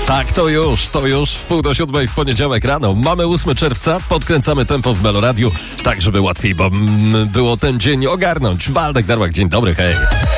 Tak, to już w 6:30 w poniedziałek rano. Mamy 8 czerwca, podkręcamy tempo w Meloradiu, tak żeby łatwiej było ten dzień ogarnąć. Waldek Darłak, dzień dobry, hej.